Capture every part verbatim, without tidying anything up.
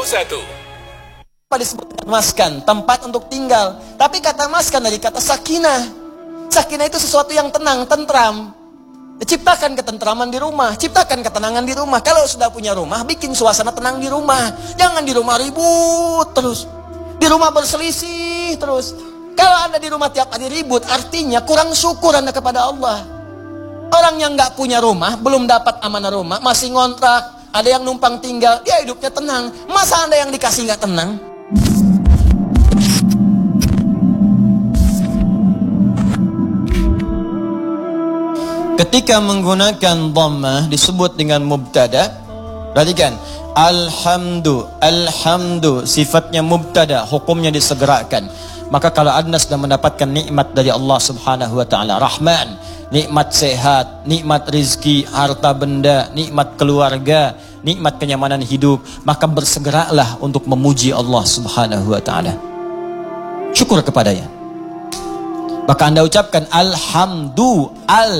satu. Apa disebut maskan? Tempat untuk tinggal. Tapi kata maskan dari kata sakinah. Sakinah itu sesuatu yang tenang, tentram. Ciptakan ketentraman di rumah, ciptakan ketenangan di rumah. Kalau sudah punya rumah, bikin suasana tenang di rumah. Jangan di rumah ribut terus. Di rumah berselisih terus. Kalau Anda di rumah tiap hari ribut, artinya kurang syukur Anda kepada Allah. Orang yang nggak punya rumah, belum dapat amanah rumah, masih ngontrak, ada yang numpang tinggal, dia hidupnya tenang. Masa Anda yang dikasih nggak tenang? Ketika menggunakan dhammah disebut dengan mubtada. Perhatikan, alhamdu, alhamdu sifatnya mubtada, hukumnya disegerakan. Maka kalau Anda sudah mendapatkan nikmat dari Allah Subhanahu wa taala, Rahman, nikmat sehat, nikmat rizki, harta benda, nikmat keluarga, nikmat kenyamanan hidup, maka bersegeralah untuk memuji Allah Subhanahu wa taala. Syukur kepadanya. Maka Anda ucapkan alhamdu,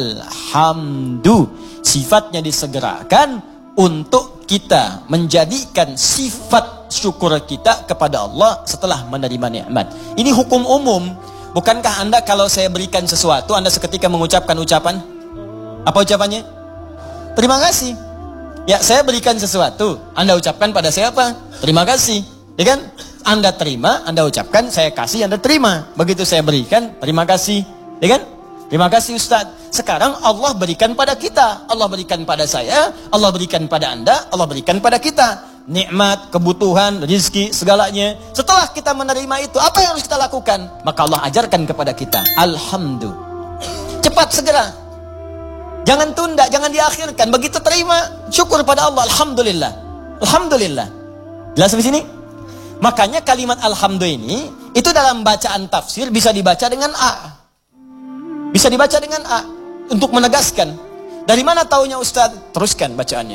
alhamdu. Sifatnya disegerakan untuk kita menjadikan sifat syukur kita kepada Allah setelah menerima nikmat. Ini hukum umum. Bukankah Anda kalau saya berikan sesuatu, Anda seketika mengucapkan ucapan? Apa ucapannya? Terima kasih. Ya, saya berikan sesuatu, Anda ucapkan pada siapa? Terima kasih. Ya kan? Anda terima, Anda ucapkan, saya kasih, Anda terima. Begitu saya berikan, terima kasih. Ya kan? Terima kasih Ustaz. Sekarang Allah berikan pada kita. Allah berikan pada saya, Allah berikan pada Anda, Allah berikan pada kita. Nikmat, kebutuhan, rizki, segalanya. Setelah kita menerima itu, apa yang harus kita lakukan? Maka Allah ajarkan kepada kita. Alhamdulillah. Cepat segera. Jangan tunda, jangan diakhirkan. Begitu terima, syukur pada Allah. Alhamdulillah. Alhamdulillah. Jelas di sini? Makanya kalimat alhamdulillah ini, itu dalam bacaan tafsir bisa dibaca dengan A. Bisa dibaca dengan A. Untuk menegaskan. Dari mana taunya Ustaz? Teruskan bacaannya.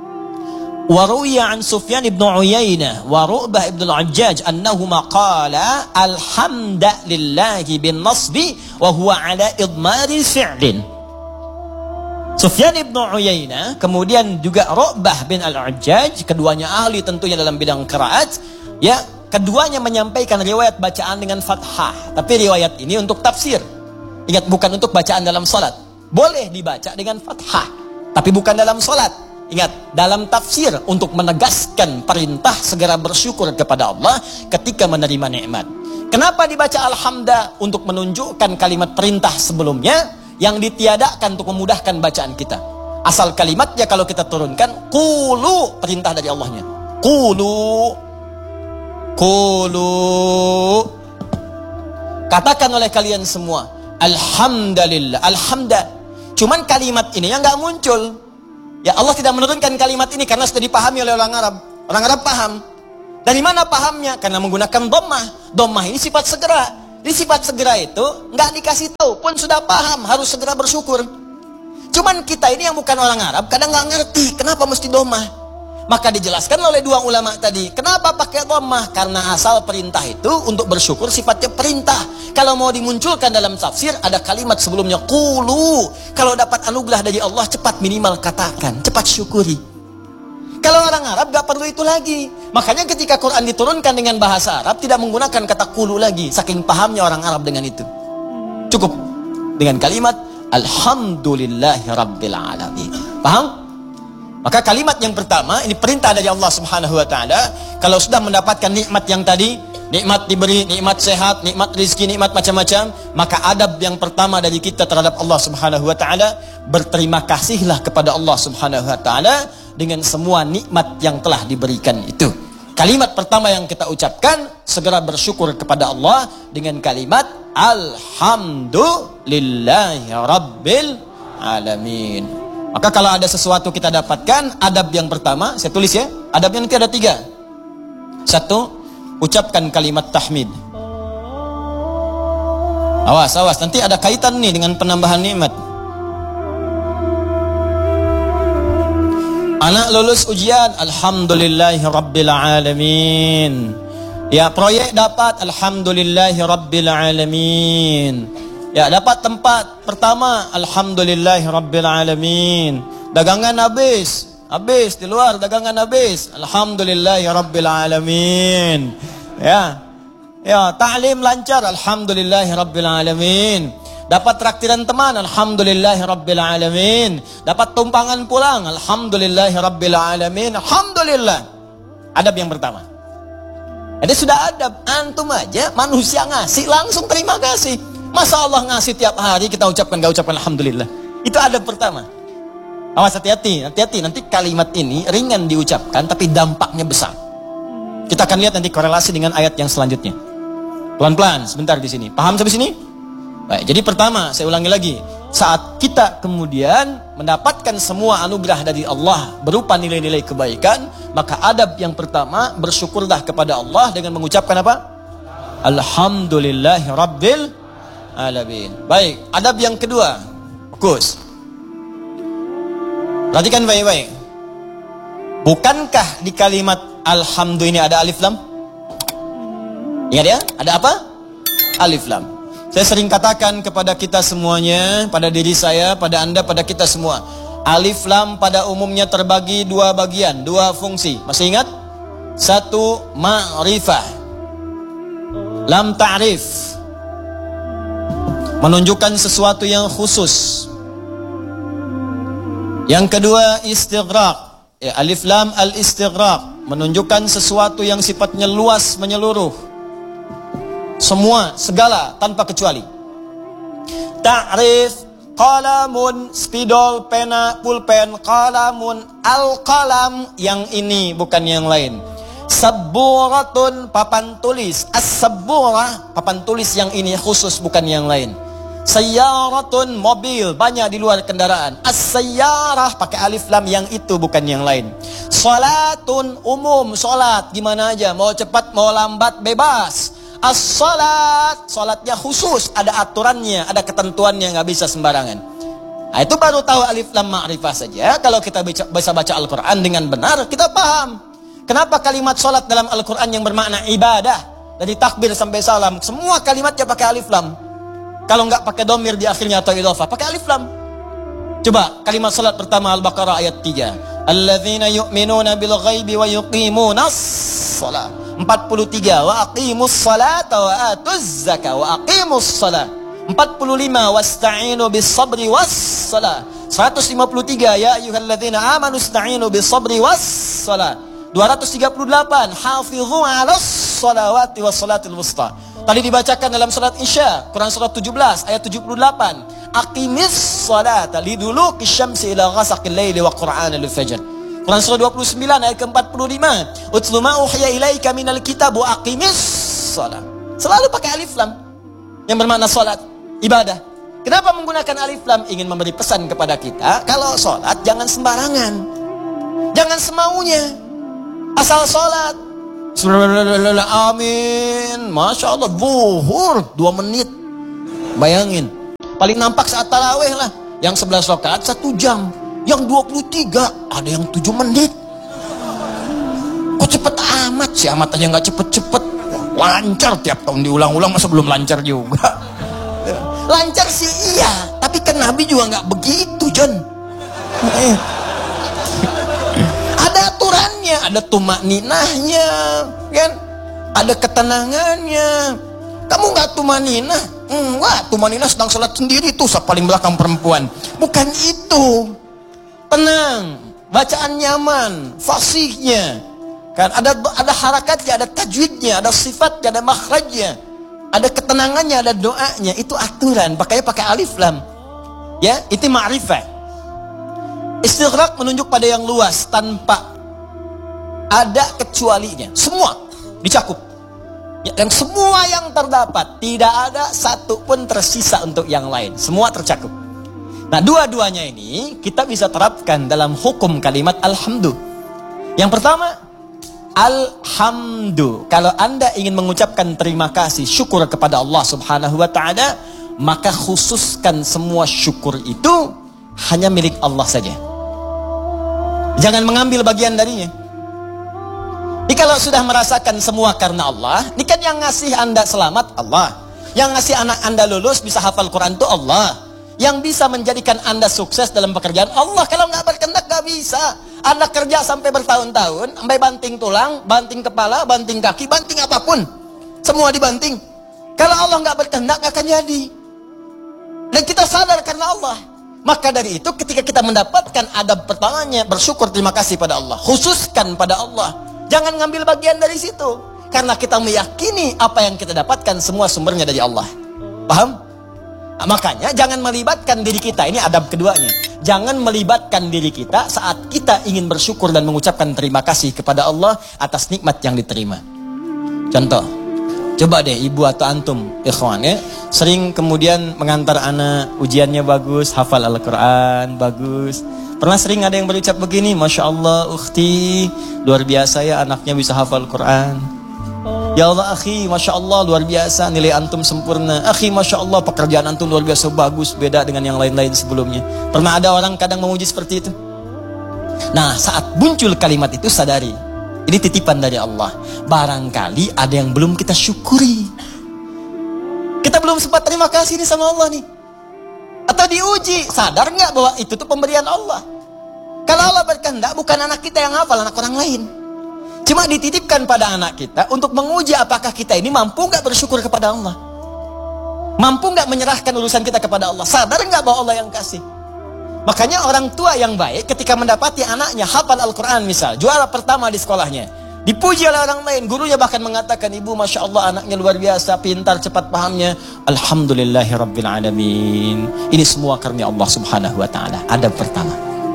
Waruya an Sufyan ibn Uyainah wa Ru'bah ibn al-Ajjaj annahuma qala alhamdulillahi bin nasbi wa huwa ala idmari fi'lin. Sufyan ibn Uyainah, kemudian juga Ru'bah bin al-Ajjaj, keduanya ahli tentunya dalam bidang qiraat. Ya, keduanya menyampaikan riwayat bacaan dengan fathah. Tapi riwayat ini untuk tafsir. Ingat, bukan untuk bacaan dalam salat. Boleh dibaca dengan fathah, tapi bukan dalam salat. Ingat, dalam tafsir untuk menegaskan perintah segera bersyukur kepada Allah ketika menerima nikmat. Kenapa dibaca alhamdulillah? Untuk menunjukkan kalimat perintah sebelumnya yang ditiadakan untuk memudahkan bacaan kita. Asal kalimatnya kalau kita turunkan, qulu, perintah dari Allahnya. Qulu. Qulu, katakan oleh kalian semua alhamdulillah, alhamdulillah. Cuman kalimat ini yang gak muncul. Ya, Allah tidak menurunkan kalimat ini karena sudah dipahami oleh orang Arab. Orang Arab paham. Dari mana pahamnya? Karena menggunakan dhammah. Dhammah ini sifat segera. Di sifat segera itu gak dikasih tahu pun sudah paham, harus segera bersyukur. Cuman kita ini yang bukan orang Arab kadang gak ngerti kenapa mesti dhammah. Maka dijelaskan oleh dua ulama tadi. Kenapa pakai dhammah? Karena asal perintah itu untuk bersyukur sifatnya perintah. Kalau mau dimunculkan dalam tafsir, ada kalimat sebelumnya qulu. Kalau dapat anugerah dari Allah, cepat minimal katakan, cepat syukuri. Kalau orang Arab gak perlu itu lagi. Makanya ketika Quran diturunkan dengan bahasa Arab, tidak menggunakan kata qulu lagi. Saking pahamnya orang Arab dengan itu. Cukup dengan kalimat alhamdulillahi rabbil alamin. Paham? Maka kalimat yang pertama, ini perintah dari Allah Subhanahu wa taala. Kalau sudah mendapatkan nikmat yang tadi, nikmat diberi, nikmat sehat, nikmat rizki, nikmat macam-macam, maka adab yang pertama dari kita terhadap Allah Subhanahu wa taala, berterima kasihlah kepada Allah Subhanahu wa taala dengan semua nikmat yang telah diberikan itu. Kalimat pertama yang kita ucapkan, segera bersyukur kepada Allah dengan kalimat alhamdulillahi rabbil alamin. Maka kalau ada sesuatu kita dapatkan, adab yang pertama, saya tulis ya, adabnya nanti ada tiga. Satu, ucapkan kalimat tahmid. Awas, awas, nanti ada kaitan nih dengan penambahan nikmat. Anak lulus ujian, alhamdulillahi rabbil alamin. Ya, proyek dapat, alhamdulillahi rabbil alamin. Ya, dapat tempat pertama, alhamdulillahi rabbil alamin. Dagangan habis, habis di luar dagangan habis. Alhamdulillahirabbil alamin. Ya. Ya, ta'lim lancar, alhamdulillahirabbil alamin. Dapat traktiran teman, alhamdulillahirabbil alamin. Dapat tumpangan pulang, alhamdulillahirabbil alamin. Alhamdulillah. Adab yang pertama. Jadi sudah adab, antum aja manusia ngasih langsung terima kasih. Masa Allah ngasih tiap hari kita ucapkan gak ucapkan alhamdulillah. Itu adab pertama. Awas, hati-hati, hati-hati. Nanti kalimat ini ringan diucapkan tapi dampaknya besar. Kita akan lihat nanti korelasi dengan ayat yang selanjutnya. Pelan-pelan sebentar di sini. Paham sampai sini? Baik, jadi pertama saya ulangi lagi. Saat kita kemudian mendapatkan semua anugerah dari Allah berupa nilai-nilai kebaikan, maka adab yang pertama bersyukurlah kepada Allah dengan mengucapkan apa? Alhamdulillahirabbil alamin. Baik, adab yang kedua. Fokus. Perhatikan baik-baik. Bukankah di kalimat alhamdulillah ini ada alif lam? Ingat ya? Ada apa? Alif lam. Saya sering katakan kepada kita semuanya, pada diri saya, pada anda, pada kita semua. Alif lam pada umumnya terbagi dua bagian, dua fungsi. Masih ingat? Satu, ma'rifah. Lam ta'rif. Menunjukkan sesuatu yang khusus. Yang kedua, istighraq. Ya, alif lam al-istighraq. Menunjukkan sesuatu yang sifatnya luas, menyeluruh. Semua, segala, tanpa kecuali. Ta'rif, qalamun, spidol, pena, pulpen, qalamun, al-qalam, yang ini bukan yang lain. Sabburatun, papan tulis. As-sabburah, papan tulis yang ini khusus, bukan yang lain. Sayyaratun, mobil, banyak di luar kendaraan. As-sayyarah, pakai alif lam, yang itu bukan yang lain. Salatun, umum, salat, gimana aja, mau cepat, mau lambat, bebas. As-salat, salatnya khusus, ada aturannya, ada ketentuannya, nggak bisa sembarangan. Nah, itu baru tahu alif lam ma'rifah saja. Kalau kita bisa baca Al-Quran dengan benar, kita paham. Kenapa kalimat salat dalam Al-Quran yang bermakna ibadah, dari takbir sampai salam, semua kalimatnya pakai alif lam. Kalau nggak pakai domir di akhirnya atau idhofah, pakai alif lam. Coba kalimat salat pertama Al-Baqarah ayat tiga. Alladzina yu'minuna bil ghaibi wa yuqimunas shalah. empat puluh tiga wa aqimus salata wa atuz zakah wa aqimus salat. empat puluh lima wasta'inu bis sabri was salat. seratus lima puluh tiga ya ayyuhalladzina amanu ista'inu bis sabri was salat. dua ratus tiga puluh delapan hafizu 'alas salawati was salatil wusta. Tadi dibacakan dalam salat Isya, Quran surah tujuh belas ayat tujuh puluh delapan. Aqimis salata liduluki syamsi ila ghasaqil laili wa qur'anal fajr. Quran surah dua puluh sembilan ayat ke empat puluh lima. Utlu ma uhiya ilaika minal kitab wa aqimis shalah. Selalu pakai alif lam yang bermakna salat, ibadah. Kenapa menggunakan alif lam? Ingin memberi pesan kepada kita, kalau salat jangan sembarangan. Jangan semaunya. Asal salat. Amin. Masya Allah, zuhur dua menit. Bayangin, paling nampak saat tarawih lah. Yang sebelas rakaat satu jam. Yang dua puluh tiga ada yang tujuh menit. Kok cepet amat sih? Amat aja gak cepet-cepet. Lancar tiap tahun diulang-ulang, masa belum lancar juga? Lancar sih iya, tapi kan Nabi juga gak begitu, John. Eh. Ada aturannya, ada tumakninahnya, kan? Ada ketenangannya. Kamu gak tumakninah? Enggak, tumakninah sedang sholat sendiri tuh, paling belakang perempuan. Bukan itu. Tenang, bacaan nyaman, fasihnya, kan ada ada harakatnya, ada tajwidnya, ada sifatnya, ada makhrajnya, ada ketenangannya, ada doanya. Itu aturan, pakainya pakai alif lam. Ya, itu ma'rifah. Istighraq menunjuk pada yang luas tanpa ada kecualinya. Semua dicakup. Ya, dan semua yang terdapat, tidak ada satu pun tersisa untuk yang lain. Semua tercakup. Nah, dua-duanya ini kita bisa terapkan dalam hukum kalimat alhamdu. Yang pertama, alhamdu. Kalau Anda ingin mengucapkan terima kasih, syukur kepada Allah Subhanahu wa taala, maka khususkan semua syukur itu hanya milik Allah saja. Jangan mengambil bagian darinya. Ini kalau sudah merasakan semua karena Allah, ini kan yang ngasih Anda selamat Allah. Yang ngasih anak Anda lulus bisa hafal Quran itu Allah. Yang bisa menjadikan Anda sukses dalam pekerjaan Allah. Kalau nggak berkehendak nggak bisa. Anda kerja sampai bertahun-tahun, sampai banting tulang, banting kepala, banting kaki, banting apapun. Semua dibanting. Kalau Allah nggak berkehendak, nggak akan jadi. Dan kita sadar karena Allah. Maka dari itu ketika kita mendapatkan adab pertamanya, bersyukur, terima kasih pada Allah. Khususkan pada Allah. Jangan ngambil bagian dari situ. Karena kita meyakini apa yang kita dapatkan semua sumbernya dari Allah. Paham? Nah, makanya jangan melibatkan diri kita. Ini adab keduanya. Jangan melibatkan diri kita saat kita ingin bersyukur dan mengucapkan terima kasih kepada Allah atas nikmat yang diterima. Contoh, coba deh ibu atau antum, ikhwan ya, sering kemudian mengantar anak, ujiannya bagus, hafal Al-Quran, bagus. Pernah sering ada yang berucap begini, Masya Allah, ukhti, luar biasa ya anaknya bisa hafal Quran. Ya Allah akhi, Masya Allah luar biasa, nilai antum sempurna. Akhi, Masya Allah pekerjaan antum luar biasa bagus, beda dengan yang lain-lain sebelumnya. Pernah ada orang kadang memuji seperti itu? Nah, saat muncul kalimat itu sadari, ini titipan dari Allah. Barangkali ada yang belum kita syukuri. Kita belum sempat terima kasih nih sama Allah nih. Atau diuji, sadar nggak bahwa itu tuh pemberian Allah. Kalau Allah berkehendak, bukan anak kita yang hafal, anak orang lain. Cuma dititipkan pada anak kita untuk menguji apakah kita ini mampu nggak bersyukur kepada Allah. Mampu nggak menyerahkan urusan kita kepada Allah. Sadar nggak bahwa Allah yang kasih. Makanya orang tua yang baik ketika mendapati anaknya hafal Al-Quran misal, juara pertama di sekolahnya, dipuji oleh orang lain, gurunya bahkan mengatakan, ibu Masya Allah anaknya luar biasa, pintar, cepat pahamnya. Alhamdulillahirrabbilalamin. Ini semua karena Allah subhanahu wa ta'ala. Adab pertama.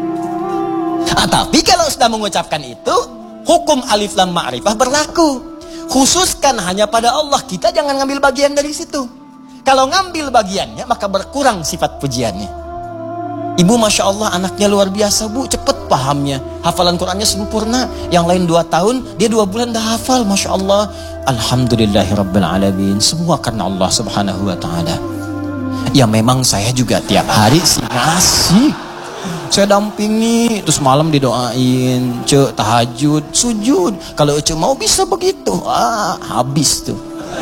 Nah, tapi kalau sudah mengucapkan itu, hukum alif lam ma'rifah berlaku. Khususkan hanya pada Allah. Kita jangan ngambil bagian dari situ. Kalau ngambil bagiannya, maka berkurang sifat pujiannya. Ibu Masya Allah anaknya luar biasa bu, cepet pahamnya, hafalan Qurannya sempurna. Yang lain dua tahun, dia dua bulan dah hafal. Masya Allah. Alhamdulillahirrabbilalamin. Semua karena Allah subhanahu wa ta'ala. Ya memang saya juga tiap hari sih ngasih, saya dampingi, terus malam didoain, cek tahajud, sujud. Kalau cek mau bisa begitu, ah habis tuh.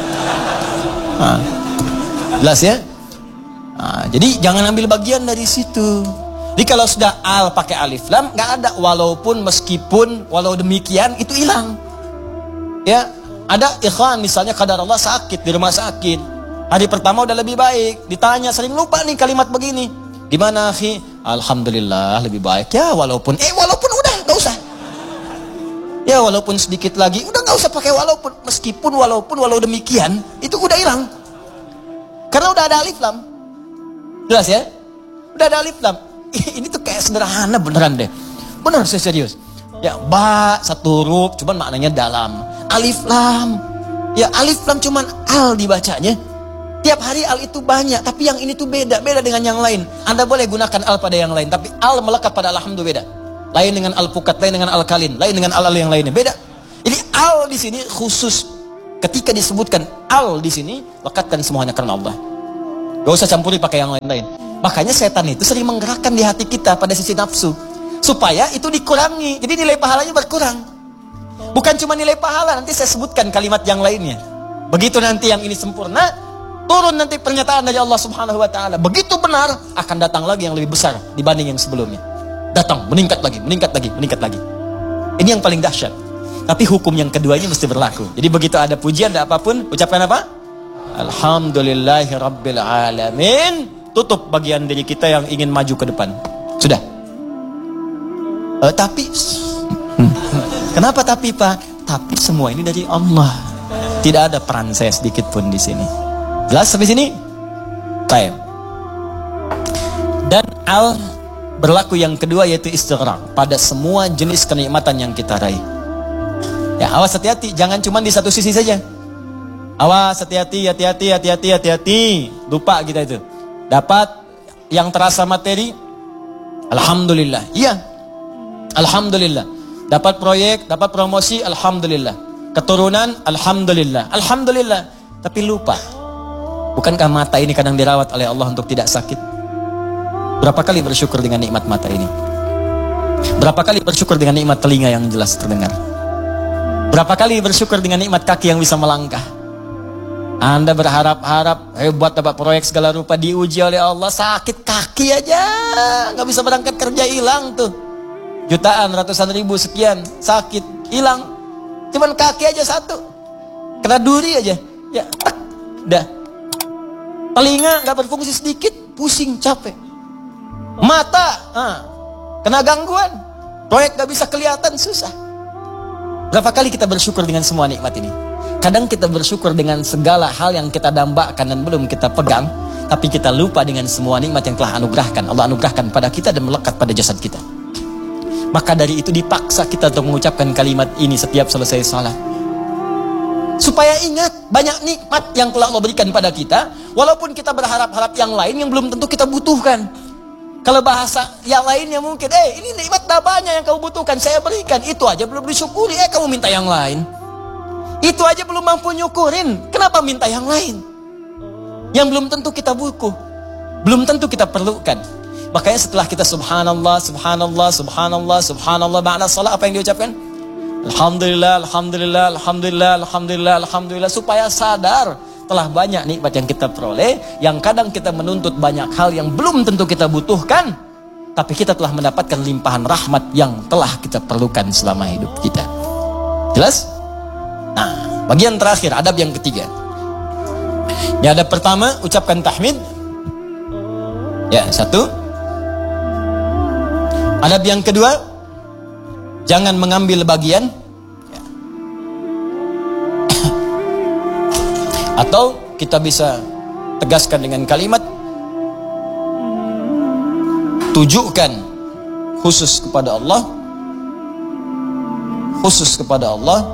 Nah, jelas ya? Nah, jadi jangan ambil bagian dari situ. Jadi kalau sudah al pakai alif lam, nggak ada walaupun, meskipun, walau demikian itu hilang. Ya, ada ikhwan misalnya kadar Allah sakit di rumah sakit. Hari pertama udah lebih baik, ditanya sering lupa nih kalimat begini. Gimana akhi? Alhamdulillah lebih baik. Ya walaupun, eh walaupun udah nggak usah. Ya walaupun sedikit lagi, udah nggak usah pakai walaupun, meskipun, walaupun, walau demikian itu udah hilang. Karena udah ada alif lam. Jelas ya? Udah ada alif lam. Ini tuh kayak sederhana beneran deh. Bener saya serius. Ya ba satu huruf, cuman maknanya dalam. Alif lam. Ya alif lam cuman al dibacanya. Tiap hari al itu banyak, tapi yang ini tuh beda, beda dengan yang lain. Anda boleh gunakan al pada yang lain, tapi al melekat pada alhamdu beda. Lain dengan al pukat, lain dengan al kalin, lain dengan al al yang lainnya beda. Jadi al di sini khusus. Ketika disebutkan al di sini, lekatkan semuanya karena Allah. Gak usah campuri pakai yang lain-lain. Makanya setan itu sering menggerakkan di hati kita pada sisi nafsu, supaya itu dikurangi. Jadi nilai pahalanya berkurang. Bukan cuma nilai pahala, nanti saya sebutkan kalimat yang lainnya. Begitu nanti yang ini sempurna, turun nanti pernyataan dari Allah subhanahu wa ta'ala. Begitu benar, akan datang lagi yang lebih besar dibanding yang sebelumnya. Datang, meningkat lagi, meningkat lagi, meningkat lagi. Ini yang paling dahsyat. Tapi hukum yang keduanya mesti berlaku. Jadi begitu ada pujian, ada apapun, ucapkan apa? Alhamdulillahirrabbilalamin. Tutup bagian diri kita yang ingin maju ke depan. Sudah. Uh, tapi, kenapa tapi Pak? Tapi semua ini dari Allah. Tidak ada peran saya sedikit pun di sini. Jelas sampai sini? Baik. Dan al berlaku yang kedua yaitu istighraq pada semua jenis kenikmatan yang kita raih. Ya, awas hati-hati, jangan cuma di satu sisi saja. Awas hati-hati, hati-hati, hati-hati, hati-hati. Lupa kita itu. Dapat yang terasa materi, alhamdulillah. Iya. Alhamdulillah. Dapat proyek, dapat promosi, alhamdulillah. Keturunan, alhamdulillah. Alhamdulillah. Tapi lupa. Bukankah mata ini kadang dirawat oleh Allah untuk tidak sakit? Berapa kali bersyukur dengan nikmat mata ini? Berapa kali bersyukur dengan nikmat telinga yang jelas terdengar? Berapa kali bersyukur dengan nikmat kaki yang bisa melangkah? Anda berharap-harap hebat dapat proyek segala rupa, diuji oleh Allah, sakit kaki aja, nggak bisa berangkat kerja, hilang tuh. jutaan, ratusan ribu, sekian, sakit, hilang. Cuman kaki aja satu, kena duri aja, ya, tak, dah. Telinga nggak berfungsi sedikit, pusing, capek. Mata, ah, kena gangguan, proyek nggak bisa kelihatan, susah. Berapa kali kita bersyukur dengan semua nikmat ini? Kadang kita bersyukur dengan segala hal yang kita dambakan dan belum kita pegang, tapi kita lupa dengan semua nikmat yang telah anugerahkan. Allah anugerahkan pada kita dan melekat pada jasad kita. Maka dari itu dipaksa kita untuk mengucapkan kalimat ini setiap selesai salat. Supaya ingat banyak nikmat yang telah Allah berikan pada kita, walaupun kita berharap-harap yang lain yang belum tentu kita butuhkan. Kalau bahasa yang lainnya mungkin, eh ini nikmat dah banyak yang kamu butuhkan, saya berikan. Itu aja belum disyukuri, eh kamu minta yang lain. Itu aja belum mampu nyukurin, kenapa minta yang lain? Yang belum tentu kita butuh, belum tentu kita perlukan. Makanya setelah kita subhanallah, subhanallah, subhanallah, subhanallah, makna salat apa yang diucapkan? Alhamdulillah, alhamdulillah, alhamdulillah, alhamdulillah, alhamdulillah. Supaya sadar telah banyak nikmat yang kita peroleh, yang kadang kita menuntut banyak hal yang belum tentu kita butuhkan, tapi kita telah mendapatkan limpahan rahmat yang telah kita perlukan selama hidup kita. Jelas? Nah, bagian terakhir, adab yang ketiga. Ya, adab pertama, ucapkan tahmid. Ya, satu. Adab yang kedua, jangan mengambil bagian. Atau kita bisa tegaskan dengan kalimat, tujukan khusus kepada Allah, khusus kepada Allah.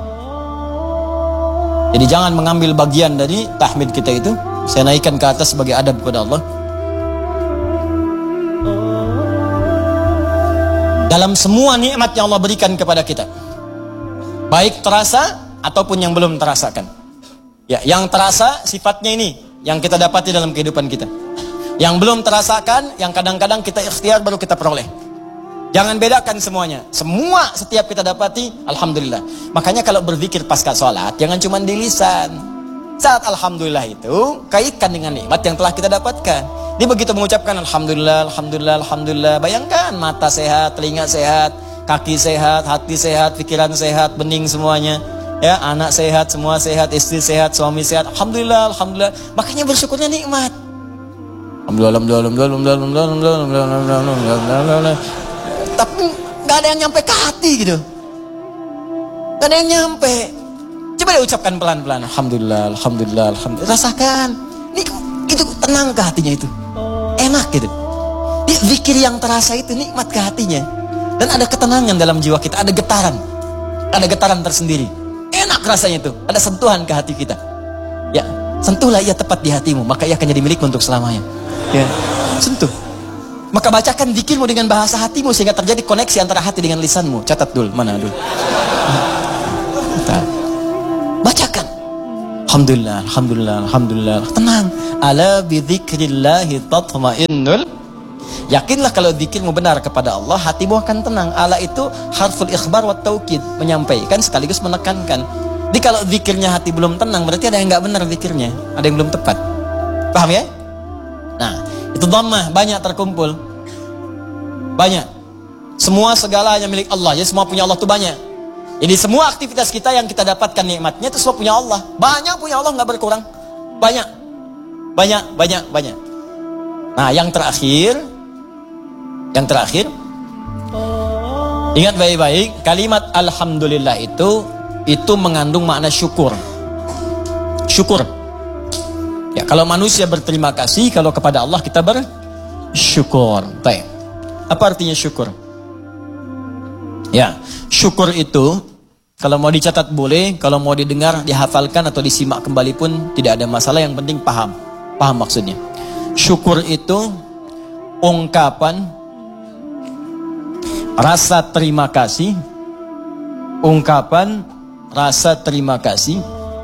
Jadi jangan mengambil bagian dari tahmid kita itu. Saya naikkan ke atas sebagai adab kepada Allah. Dalam semua nikmat yang Allah berikan kepada kita, baik terasa ataupun yang belum terasakan. Ya, yang terasa sifatnya ini yang kita dapati dalam kehidupan kita. Yang belum terasakan, yang kadang-kadang kita ikhtiar baru kita peroleh. Jangan bedakan semuanya. Semua setiap kita dapati, alhamdulillah. Makanya kalau berzikir pasca sholat, jangan cuma di lisan. Saat alhamdulillah itu kaitkan dengan nikmat yang telah kita dapatkan. Dia begitu mengucapkan alhamdulillah, alhamdulillah, alhamdulillah. Bayangkan mata sehat, telinga sehat, kaki sehat, hati sehat, pikiran sehat, bening semuanya. Ya, anak sehat, semua sehat, istri sehat, suami sehat. Alhamdulillah, alhamdulillah. Makanya bersyukurnya nikmat. Alhamdulillah, alhamdulillah, alhamdulillah, alhamdulillah, alhamdulillah, alhamdulillah, alhamdulillah. Tapi nggak ada yang nyampe ke hati gitu. Nggak ada yang nyampe. Coba deh ucapkan pelan-pelan. Alhamdulillah, alhamdulillah, alhamdulillah. Rasakan. Ini itu tenang ke hatinya itu. Enak gitu. Dia zikir yang terasa itu nikmat ke hatinya. Dan ada ketenangan dalam jiwa kita, ada getaran. Ada getaran tersendiri. Enak rasanya itu, ada sentuhan ke hati kita. Ya, sentuhlah ia tepat di hatimu, maka ia akan jadi milikmu untuk selamanya. Ya, sentuh. Maka bacakan zikirmu dengan bahasa hatimu sehingga terjadi koneksi antara hati dengan lisanmu. Catat dulu, mana dulu? Bacakan. Alhamdulillah, alhamdulillah, alhamdulillah. Tenang. Ala bi dzikrillahi tatma'innul. Yakinlah kalau zikirmu benar kepada Allah, hatimu akan tenang. Ala itu harful ikhbar wa taukid, menyampaikan sekaligus menekankan. Jadi kalau zikirnya hati belum tenang, berarti ada yang nggak benar zikirnya, ada yang belum tepat. Paham ya? Nah, itu dhammah banyak terkumpul. Banyak. Semua segalanya milik Allah. Jadi semua punya Allah itu banyak. Jadi semua aktivitas kita yang kita dapatkan nikmatnya itu semua punya Allah. Banyak punya Allah, nggak berkurang. Banyak. Banyak, banyak, banyak. Nah, yang terakhir Yang terakhir, ingat baik-baik, kalimat alhamdulillah itu itu mengandung makna syukur. Syukur. Ya, kalau manusia berterima kasih, kalau kepada Allah kita bersyukur. Baik. Apa artinya syukur? Ya, syukur itu kalau mau dicatat boleh, kalau mau didengar, dihafalkan atau disimak kembali pun tidak ada masalah, yang penting paham. Paham maksudnya. Syukur itu ungkapan rasa terima kasih, ungkapan rasa terima kasih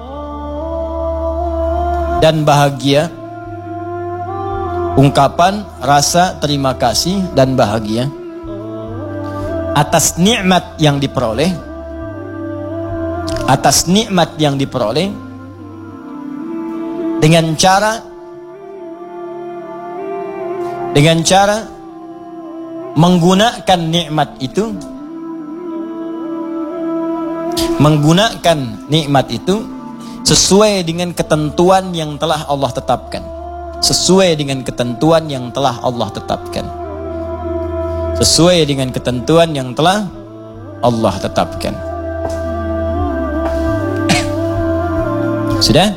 dan bahagia, ungkapan rasa terima kasih dan bahagia atas nikmat yang diperoleh, atas nikmat yang diperoleh dengan cara dengan cara menggunakan nikmat itu Menggunakan nikmat itu sesuai dengan ketentuan yang telah Allah tetapkan. Sesuai dengan ketentuan yang telah Allah tetapkan. Sesuai dengan ketentuan yang telah Allah tetapkan. Sudah?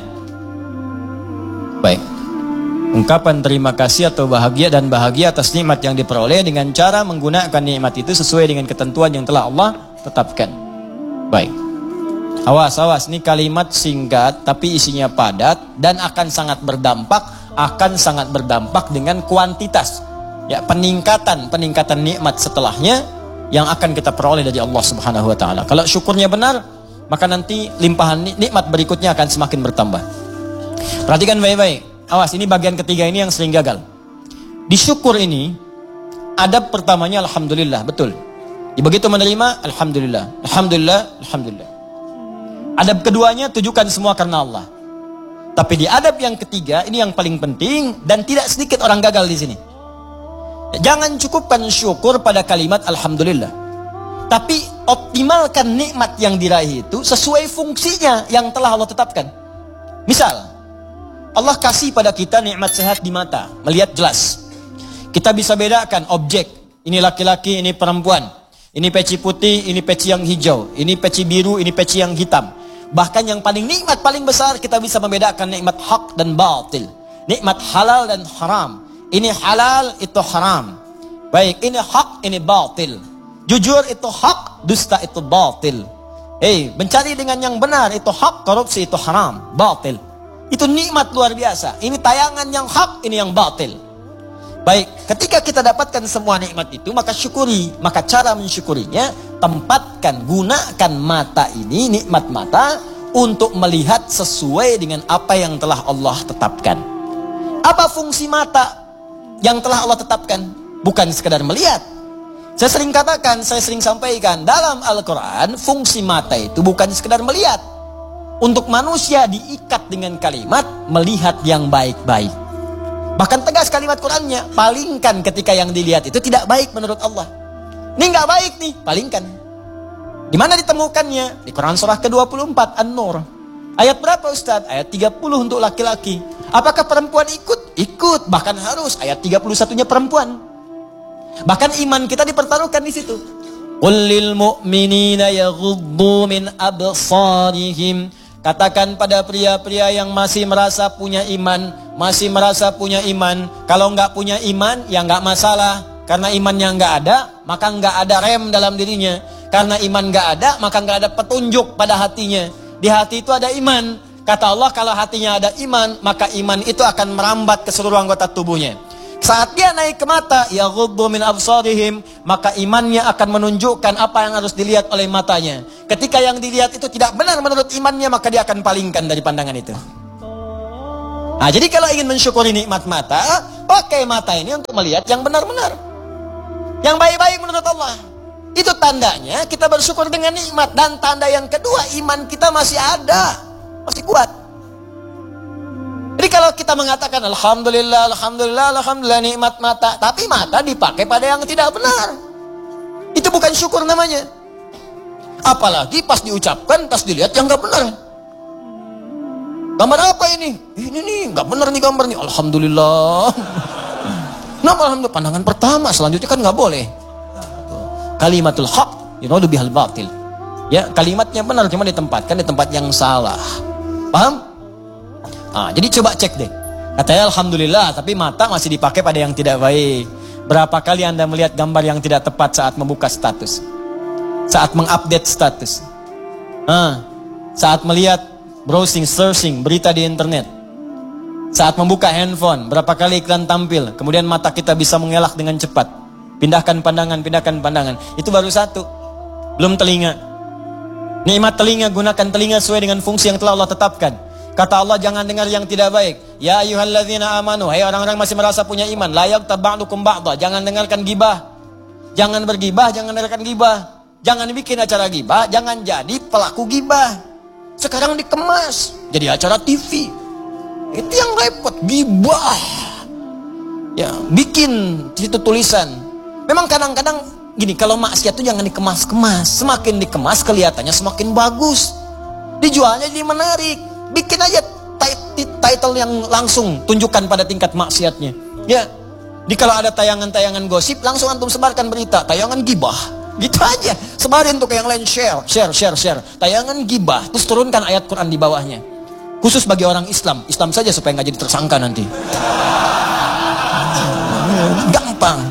Baik. Ungkapan terima kasih atau bahagia dan bahagia atas nikmat yang diperoleh dengan cara menggunakan nikmat itu sesuai dengan ketentuan yang telah Allah tetapkan. Baik. Awas, awas, ini kalimat singkat tapi isinya padat dan akan sangat berdampak, akan sangat berdampak dengan kuantitas. Ya, peningkatan, peningkatan nikmat setelahnya yang akan kita peroleh dari Allah Subhanahu wa taala. Kalau syukurnya benar, maka nanti limpahan nikmat berikutnya akan semakin bertambah. Perhatikan baik-baik. Awas, ini bagian ketiga ini yang sering gagal. Di syukur ini, adab pertamanya alhamdulillah, betul. Begitu menerima, alhamdulillah, alhamdulillah, alhamdulillah. Adab keduanya, tujukan semua karena Allah. Tapi di adab yang ketiga, ini yang paling penting dan tidak sedikit orang gagal di sini. Jangan cukupkan syukur pada kalimat alhamdulillah. Tapi optimalkan nikmat yang diraih itu sesuai fungsinya yang telah Allah tetapkan. Misal, Allah kasih pada kita nikmat sehat di mata, melihat jelas. Kita bisa bedakan objek, ini laki-laki, ini perempuan. Ini peci putih, ini peci yang hijau. Ini peci biru, ini peci yang hitam. Bahkan yang paling nikmat paling besar, kita bisa membedakan nikmat hak dan batil. Nikmat halal dan haram. Ini halal, itu haram. Baik, ini hak, ini batil. Jujur itu hak, dusta itu batil. Hei, mencari dengan yang benar itu hak, korupsi itu haram, batil. Itu nikmat luar biasa. Ini tayangan yang hak, ini yang batil. Baik, ketika kita dapatkan semua nikmat itu, maka syukuri. Maka cara mensyukurinya, tempatkan, gunakan mata ini, nikmat mata, untuk melihat sesuai dengan apa yang telah Allah tetapkan. Apa fungsi mata yang telah Allah tetapkan? Bukan sekedar melihat. Saya sering katakan, saya sering sampaikan, dalam Al-Quran, fungsi mata itu bukan sekedar melihat. Untuk manusia diikat dengan kalimat melihat yang baik-baik. Bahkan tegas kalimat Qurannya, palingkan ketika yang dilihat itu tidak baik menurut Allah. Ini nggak baik nih, palingkan. Di mana ditemukannya? Di Quran surah ke dua puluh empat An-Nur. Ayat berapa Ustaz? Ayat tiga puluh untuk laki-laki. Apakah perempuan ikut? Ikut, bahkan harus. Ayat tiga puluh satu-nya perempuan. Bahkan iman kita dipertaruhkan di situ. Qul lil mu'minina yaghuddu min absarihim. Katakan pada pria-pria yang masih merasa punya iman, masih merasa punya iman. Kalau enggak punya iman, ya enggak masalah. Karena imannya enggak ada, maka enggak ada rem dalam dirinya. Karena iman enggak ada, maka enggak ada petunjuk pada hatinya. Di hati itu ada iman. Kata Allah, kalau hatinya ada iman, maka iman itu akan merambat ke seluruh anggota tubuhnya. Saat dia naik ke mata, yaghuddu min absarihim, maka imannya akan menunjukkan apa yang harus dilihat oleh matanya. Ketika yang dilihat itu tidak benar menurut imannya, maka dia akan palingkan dari pandangan itu. Nah, jadi kalau ingin mensyukuri nikmat mata, pakai mata ini untuk melihat yang benar-benar, yang baik-baik menurut Allah. Itu tandanya kita bersyukur dengan nikmat. Dan tanda yang kedua, iman kita masih ada, masih kuat. Jadi kalau kita mengatakan alhamdulillah, alhamdulillah, alhamdulillah nikmat mata, tapi mata dipakai pada yang tidak benar, itu bukan syukur namanya. Apalagi pas diucapkan, pas dilihat yang nggak benar. Gambar apa ini? Ini nih nggak benar nih gambar nih. Alhamdulillah. Nah, alhamdulillah, pandangan pertama, selanjutnya kan nggak boleh. Kalimatul haq yuradu bihal batil. Ya, kalimatnya benar cuma ditempatkan di tempat yang salah. Paham? Nah, jadi coba cek deh. Katanya alhamdulillah, tapi mata masih dipakai pada yang tidak baik. Berapa kali Anda melihat gambar yang tidak tepat saat membuka status, saat mengupdate status, nah, saat melihat browsing, searching berita di internet, saat membuka handphone, berapa kali iklan tampil, kemudian mata kita bisa mengelak dengan cepat. Pindahkan pandangan, pindahkan pandangan. Itu baru satu. Belum telinga. Nikmat telinga, gunakan telinga sesuai dengan fungsi yang telah Allah tetapkan. Kata Allah, jangan dengar yang tidak baik. Ya ayyuhalladzina amanu, hai orang-orang masih merasa punya iman, la yaghtab ba'dukum ba'dha, jangan dengarkan gibah. Jangan bergibah, jangan dengarkan gibah. Jangan bikin acara gibah, jangan jadi pelaku gibah. Sekarang dikemas jadi acara T V. Itu yang repot, gibah. Ya, bikin itu tulisan. Memang kadang-kadang gini, kalau maksiat itu jangan dikemas-kemas. Semakin dikemas kelihatannya semakin bagus. Dijualnya jadi menarik. Bikin aja title yang langsung tunjukkan pada tingkat maksiatnya. Ya. Di kalau ada tayangan-tayangan gosip, langsung antum sebarkan berita, tayangan gibah. Gitu aja. Sebarin tuh ke yang lain, share, share, share, share. Tayangan gibah, terus turunkan ayat Quran di bawahnya. Khusus bagi orang Islam, Islam saja supaya nggak jadi tersangka nanti. Gampang.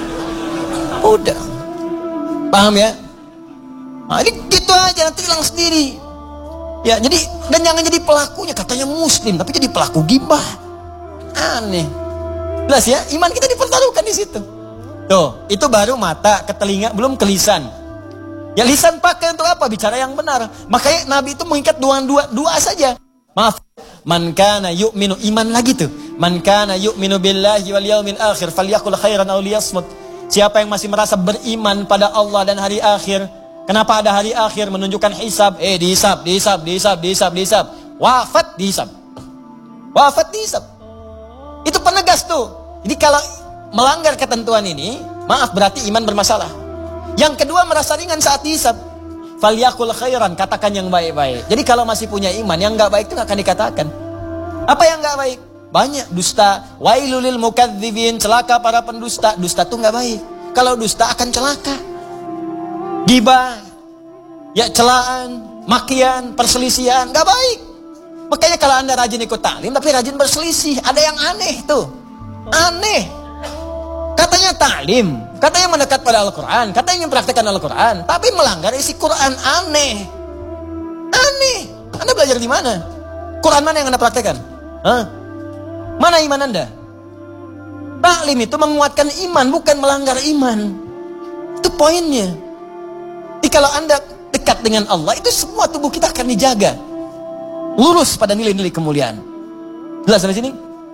Udah. Paham ya? Nah, ini gitu aja, nanti hilang sendiri. Ya, jadi dan jangan jadi pelakunya, katanya muslim tapi jadi pelaku gibah. Aneh. Jelas ya, iman kita dipertaruhkan di situ. Tuh, itu baru mata ke telinga, belum ke lisan. Ya lisan pakai untuk apa? Bicara yang benar. Makanya Nabi itu mengikat dua dua dua saja. Maaf, man kana yu'minu, iman lagi tuh. Man kana yu'minu billahi wal yaumil akhir falyaqul khairan aw liyasmut. Siapa yang masih merasa beriman pada Allah dan hari akhir. Kenapa ada hari akhir? Menunjukkan hisab. Eh, dihisab, dihisab, dihisab, dihisab, dihisab. Wafat dihisab. Wafat dihisab. Itu penegas tuh. Jadi kalau melanggar ketentuan ini, maaf, berarti iman bermasalah. Yang kedua, merasa ringan saat dihisab. Falyaqul khairan, katakan yang baik-baik. Jadi kalau masih punya iman, yang enggak baik itu enggak akan dikatakan. Apa yang enggak baik? Banyak, dusta. Wailul lil mukadzibin, celaka para pendusta. Dusta itu enggak baik. Kalau dusta akan celaka. Gibah, ya celaan, makian, perselisihan, enggak baik. Makanya kalau Anda rajin ikut taklim tapi rajin berselisih, ada yang aneh tuh. Aneh. Katanya taklim, katanya mendekat pada Al-Quran, katanya mempraktekkan Al-Quran, tapi melanggar isi Quran. Aneh. Aneh. Anda belajar di mana? Quran mana yang Anda praktekkan? Hah? Mana iman Anda? Taklim itu menguatkan iman, bukan melanggar iman. Itu poinnya. Jadi kalau Anda dekat dengan Allah, itu semua tubuh kita akan dijaga. Lurus pada nilai-nilai kemuliaan. Jelas sampai sini?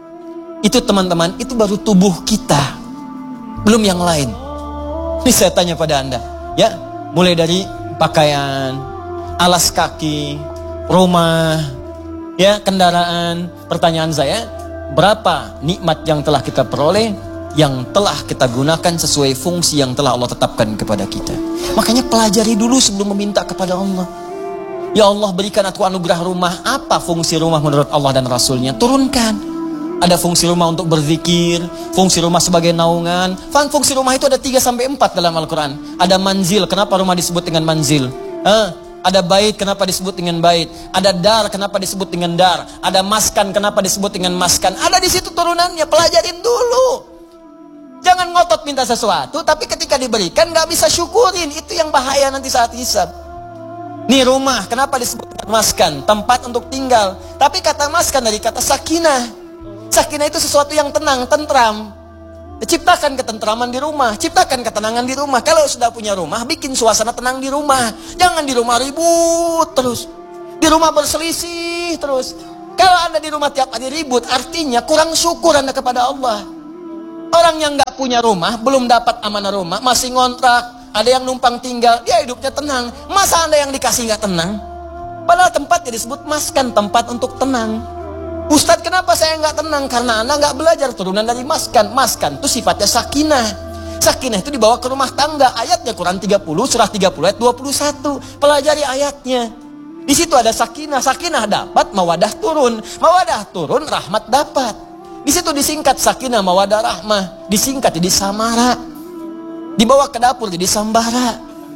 Itu teman-teman, itu baru tubuh kita. Belum yang lain. Ini saya tanya pada Anda. Ya, mulai dari pakaian, alas kaki, rumah, ya, kendaraan. Pertanyaan saya, berapa nikmat yang telah kita peroleh, yang telah kita gunakan sesuai fungsi yang telah Allah tetapkan kepada kita. Makanya pelajari dulu sebelum meminta kepada Allah. Ya Allah, berikan aku anugerah rumah. Apa fungsi rumah menurut Allah dan Rasulnya? Turunkan. Ada fungsi rumah untuk berzikir, fungsi rumah sebagai naungan. Fungsi rumah itu ada tiga sampai empat dalam Al-Quran. Ada manzil, kenapa rumah disebut dengan manzil? Hah? Ada bait, kenapa disebut dengan bait? Ada dar, kenapa disebut dengan dar? Ada maskan, kenapa disebut dengan maskan? Ada di situ turunannya, pelajarin dulu. Jangan ngotot minta sesuatu, tapi ketika diberikan gak bisa syukurin. Itu yang bahaya nanti saat hisab. Nih rumah, kenapa disebut dengan maskan? Tempat untuk tinggal. Tapi kata maskan dari kata sakinah. Sakinah itu sesuatu yang tenang, tentram. Ciptakan ketentraman di rumah, ciptakan ketenangan di rumah. Kalau sudah punya rumah, bikin suasana tenang di rumah. Jangan di rumah ribut terus. Di rumah berselisih terus. Kalau Anda di rumah tiap hari ribut, artinya kurang syukur Anda kepada Allah. Orang yang gak punya rumah, belum dapat amanah rumah, masih ngontrak, ada yang numpang tinggal, dia hidupnya tenang. Masa Anda yang dikasih gak tenang? Padahal tempatnya disebut maskan, tempat untuk tenang. Ustadz, kenapa saya nggak tenang? Karena Anda nggak belajar turunan dari maskan. Maskan itu sifatnya sakinah. Sakinah itu dibawa ke rumah tangga. Ayatnya Quran tiga puluh, surah tiga puluh ayat dua puluh satu. Pelajari ayatnya. Di situ ada sakinah. Sakinah dapat, mawadah turun. Mawadah turun, rahmat dapat. Di situ disingkat sakinah, mawadah, rahmah. Disingkat jadi samara. Dibawa ke dapur jadi sambara.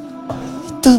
Itu.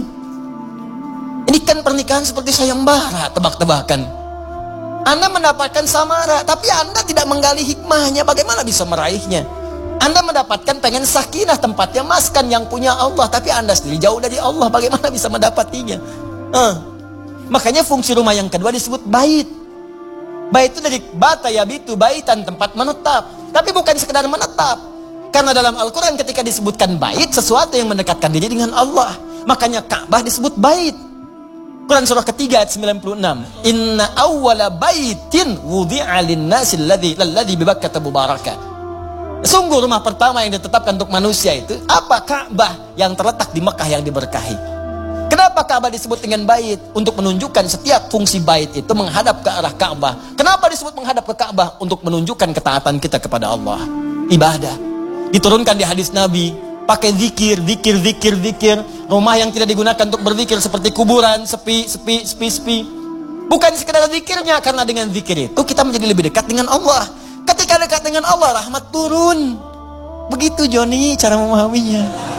Ini kan pernikahan seperti sayembara, tebak-tebakan. Anda mendapatkan samara, tapi Anda tidak menggali hikmahnya. Bagaimana bisa meraihnya? Anda mendapatkan pengen sakinah, tempatnya maskan yang punya Allah, tapi Anda sendiri jauh dari Allah. Bagaimana bisa mendapatinya? Uh. Makanya fungsi rumah yang kedua disebut bait. Bait itu dari bata yabitu, baitan, tempat menetap. Tapi bukan sekedar menetap. Karena dalam Al-Quran ketika disebutkan bait, sesuatu yang mendekatkan diri dengan Allah. Makanya Ka'bah disebut bait. Quran surah ketiga ayat sembilan puluh enam. Inna awwala baitin wudi'a lin-nasi alladzi lalladzi bi Bakkah mubarakah. Sungguh rumah pertama yang ditetapkan untuk manusia itu apa? Ka'bah yang terletak di Mekah yang diberkahi. Kenapa Ka'bah disebut dengan bait? Untuk menunjukkan setiap fungsi bait itu menghadap ke arah Ka'bah. Kenapa disebut menghadap ke Ka'bah? Untuk menunjukkan ketaatan kita kepada Allah. Ibadah. Diturunkan di hadis Nabi, pakai zikir, zikir, zikir, zikir. Rumah yang tidak digunakan untuk berzikir seperti kuburan, sepi, sepi, sepi, sepi. Bukan sekedar zikirnya, karena dengan zikir itu kita menjadi lebih dekat dengan Allah. Ketika dekat dengan Allah, rahmat turun. Begitu Joni cara memahaminya.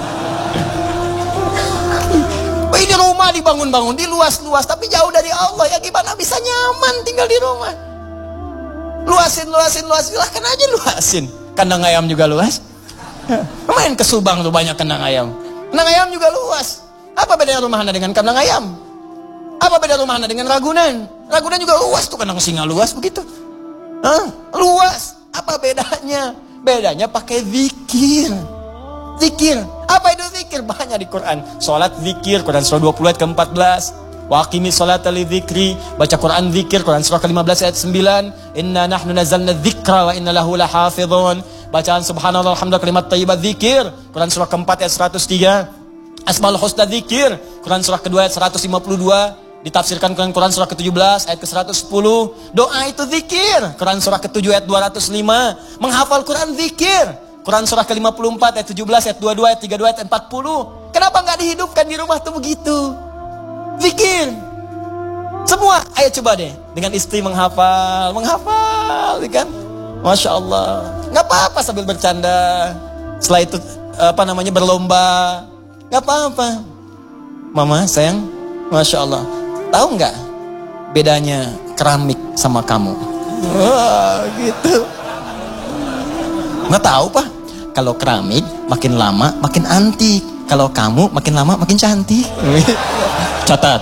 Ini rumah dibangun-bangun, di luas-luas, tapi jauh dari Allah. Ya gimana bisa nyaman tinggal di rumah? Luasin, luasin, luasin, silahkan aja luasin. Kandang ayam juga luas. Main ke Subang tuh banyak kandang ayam. Kandang ayam juga luas. Apa bedanya rumah Anda dengan kandang ayam? Apa beda rumah Anda dengan Ragunan? Ragunan juga luas tuh, kandang singa luas begitu. Hah? Luas. Apa bedanya? Bedanya pakai zikir. Zikir. Apa itu zikir? Banyak di Quran. Salat zikir, Quran surah dua puluh ayat ke empat belas. Wa aqimi sholata li dzikri, baca Quran zikir, Quran surah ke lima belas ayat sembilan. Inna nahnu nazzalna dzikra wa inna lahu lahafizun. Bacaan subhanallah alhamdulillah kalimat thayyibat zikir, Quran surah keempat ayat seratus tiga. Asmaul husna zikir, Quran surah kedua ayat seratus lima puluh dua. Ditafsirkan Quran Quran surah ke tujuh belas ayat ke seratus sepuluh. Doa itu zikir, Quran surah ke tujuh ayat dua ratus lima. Menghafal Quran zikir, Quran surah ke lima puluh empat ayat tujuh belas ayat dua puluh dua ayat tiga puluh dua ayat empat puluh. Kenapa nggak dihidupkan di rumah tuh begitu? Zikir. Semua, ayo coba deh. Dengan istri menghafal, menghafal, kan? Masya Allah. Nggak apa-apa sambil bercanda. Setelah itu apa namanya berlomba, nggak apa-apa. Mama sayang, Masya Allah. Tahu nggak bedanya keramik sama kamu? Wah, gitu. Nggak tahu Pak. Kalau keramik makin lama makin antik. Kalau kamu makin lama makin cantik. Catat.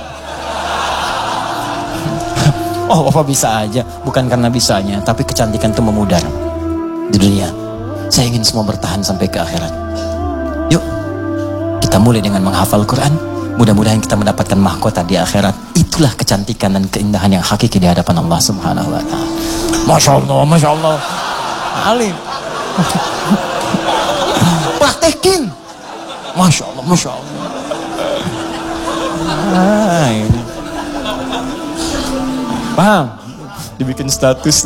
Oh, apa bisa aja. Bukan karena bisanya, tapi kecantikan itu memudar di dunia. Saya ingin semua bertahan sampai ke akhirat. Yuk, kita mulai dengan menghafal Quran. Mudah-mudahan kita mendapatkan mahkota di akhirat. Itulah kecantikan dan keindahan yang hakiki di hadapan Allah Subhanahu wa taala. Masya Allah, Masya Allah. Alim. Praktekin. Masya Allah, Masya Allah. Ah, ini. Paham? Dibikin status.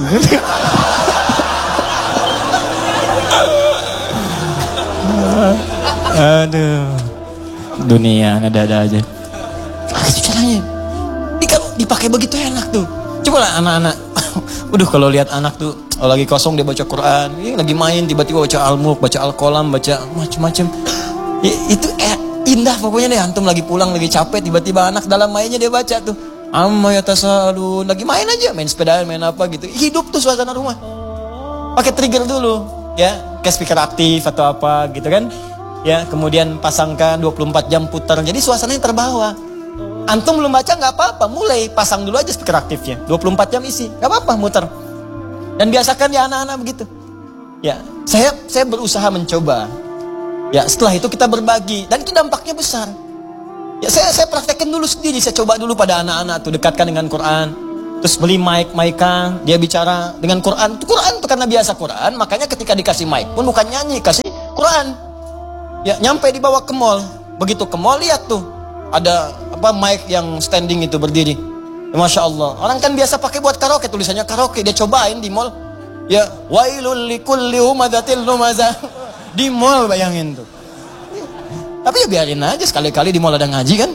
Aduh. Dunia ada-ada aja. Itu caranya. Ini kalau dipakai begitu enak tuh. Coba lah anak-anak. Waduh, kalau lihat anak tuh oh, lagi kosong dia baca Quran, ini lagi main tiba-tiba baca Al-Mulk, baca Al-Qalam, baca macam-macam. Ya, itu eh, indah pokoknya deh. Antum lagi pulang lagi capek, tiba-tiba anak dalam mainnya dia baca tuh. Amma yatasalun, lagi main aja, main sepeda, main apa gitu. Hidup tuh suasana rumah. Pakai trigger dulu, ya, kayak speaker aktif atau apa gitu kan. Ya, kemudian pasangkan dua puluh empat jam putar. Jadi suasananya terbawa. Antum belum baca nggak apa-apa, mulai pasang dulu aja speaker aktifnya. dua puluh empat jam isi, nggak apa-apa muter. Dan biasakan ya anak-anak begitu. Ya, saya saya berusaha mencoba. Ya, setelah itu kita berbagi dan itu dampaknya besar. Ya, saya saya praktekkan dulu sendiri, saya coba dulu pada anak-anak tuh dekatkan dengan Quran. Terus beli mic, mic-an, dia bicara dengan Quran. Itu Quran tuh karena biasa Quran, makanya ketika dikasih mic pun bukan nyanyi, kasih Quran. Ya, nyampe dibawa ke mall. Begitu ke mall lihat tuh ada apa mic yang standing itu berdiri. Ya, Masya Allah. Orang kan biasa pakai buat karaoke, tulisannya karaoke. Dia cobain di mall. Ya, wailul likulli humadzatil lumazah. Di mall bayangin tuh. Tapi ya biarin aja, sekali-kali di mall ada ngaji kan.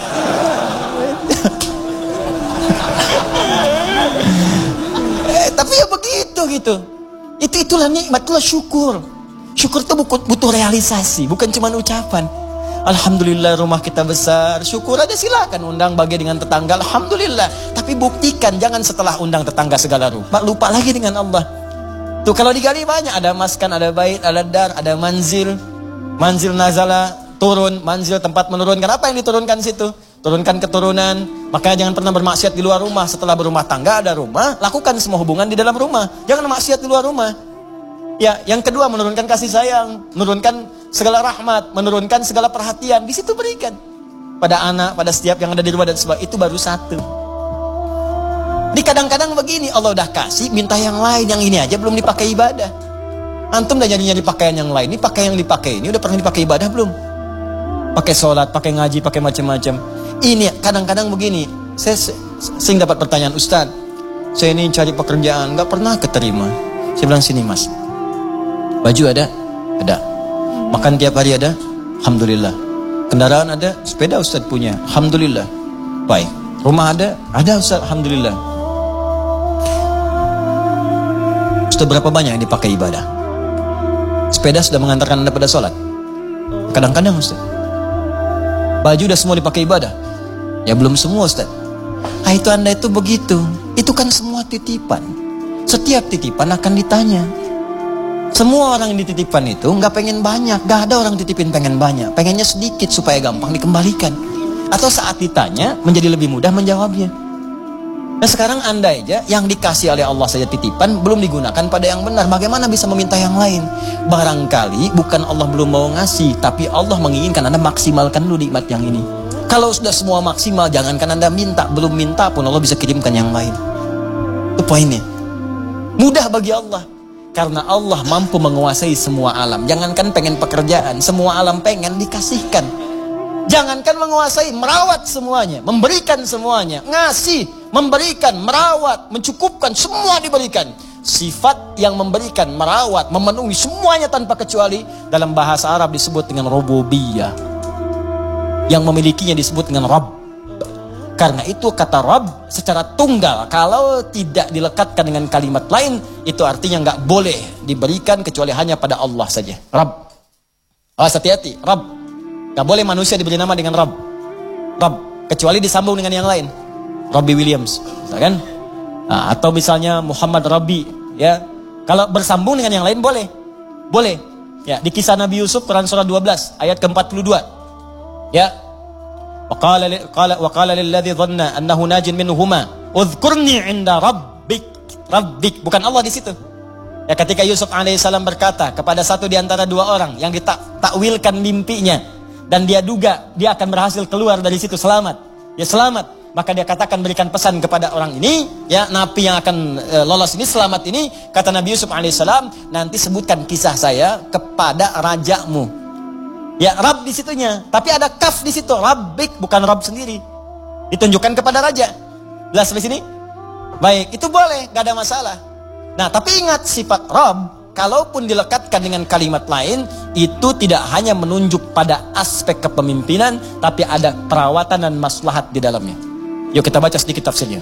eh, tapi ya begitu gitu. Itu itulah nikmat, itulah syukur. Syukur itu butuh realisasi, bukan cuma ucapan. Alhamdulillah rumah kita besar, syukur aja silakan undang bagi dengan tetangga, alhamdulillah. Tapi buktikan, jangan setelah undang tetangga segala rupa lupa lagi dengan Allah. Tuh kalau digali banyak, ada maskan, ada bait, ada dar, ada manzil, manzil nazala, turun, manzil tempat menurunkan. Apa yang diturunkan situ? Turunkan keturunan. Makanya jangan pernah bermaksiat di luar rumah. Setelah berumah tangga ada rumah, lakukan semua hubungan di dalam rumah. Jangan maksiat di luar rumah. Ya, yang kedua menurunkan kasih sayang, menurunkan segala rahmat, menurunkan segala perhatian. Di situ berikan pada anak, pada setiap yang ada di rumah dan sebagainya. Itu baru satu. Di kadang-kadang begini, Allah udah kasih, minta yang lain, yang ini aja belum dipakai ibadah. Antum udah nyari-nyari pakaian yang lain, ini pakaian yang dipakai ini udah pernah dipakai ibadah belum? Pakai sholat, pakai ngaji, pakai macam-macam. Ini kadang-kadang begini, saya sering dapat pertanyaan, Ustaz, saya ini cari pekerjaan, nggak pernah keterima. Saya bilang, sini mas, baju ada? Ada. Makan tiap hari ada? Alhamdulillah. Kendaraan ada? Sepeda Ustaz punya? Alhamdulillah. Baik. Rumah ada? Ada Ustaz, Alhamdulillah. Sudah berapa banyak yang dipakai ibadah? Sepeda sudah mengantarkan Anda pada sholat? Kadang-kadang Ustaz. Baju sudah semua dipakai ibadah? Ya belum semua Ustaz. Ah itu Anda itu begitu. Itu kan semua titipan. Setiap titipan akan ditanya. Semua orang yang dititipkan itu nggak pengen banyak. Gak ada orang titipin pengen banyak. Pengennya sedikit supaya gampang dikembalikan. Atau saat ditanya menjadi lebih mudah menjawabnya. Nah sekarang Anda aja yang dikasih oleh Allah saja titipan belum digunakan pada yang benar. Bagaimana bisa meminta yang lain? Barangkali bukan Allah belum mau ngasih, tapi Allah menginginkan Anda maksimalkan dulu nikmat yang ini. Kalau sudah semua maksimal, jangankan Anda minta. Belum minta pun Allah bisa kirimkan yang lain. Itu poinnya. Mudah bagi Allah. Karena Allah mampu menguasai semua alam. Jangankan pengen pekerjaan, semua alam pengen dikasihkan. Jangankan menguasai, merawat semuanya, memberikan semuanya, ngasih, memberikan, merawat, mencukupkan, semua diberikan. Sifat yang memberikan, merawat, memenuhi semuanya tanpa kecuali dalam bahasa Arab disebut dengan rububiyah. Yang memilikinya disebut dengan Rabb. Karena itu kata Rabb secara tunggal, kalau tidak dilekatkan dengan kalimat lain, itu artinya nggak boleh diberikan kecuali hanya pada Allah saja. Rabb. Oh, hati-hati, Rabb. Nggak boleh manusia diberi nama dengan Rabb. Rabb, kecuali disambung dengan yang lain. Robbie Williams, misalkan. Nah, atau misalnya Muhammad Rabbi, ya. Kalau bersambung dengan yang lain boleh. Boleh. Ya, di kisah Nabi Yusuf Quran surah dua belas ayat ke empat puluh dua. Ya. Waqala qala waqala lilladzi dhanna annahu najin minhuma udhkurni 'inda rabbik. Rabbik bukan Allah di situ. Ya ketika Yusuf alaihissalam berkata kepada satu di antara dua orang yang ditakwilkan mimpinya dan dia duga dia akan berhasil keluar dari situ selamat. Ya selamat. Maka dia katakan berikan pesan kepada orang ini, ya napi yang akan e, lolos ini selamat ini, kata Nabi Yusuf alaihissalam, nanti sebutkan kisah saya kepada rajamu. Ya Rabb di situnya, tapi ada kaf di situ, Rabbik bukan Rabb sendiri. Ditunjukkan kepada raja. Jelas sampai sini? Baik, itu boleh, gak ada masalah. Nah, tapi ingat sifat Rabb, kalaupun dilekatkan dengan kalimat lain, itu tidak hanya menunjuk pada aspek kepemimpinan, tapi ada perawatan dan maslahat di dalamnya. Yuk kita baca sedikit tafsirnya.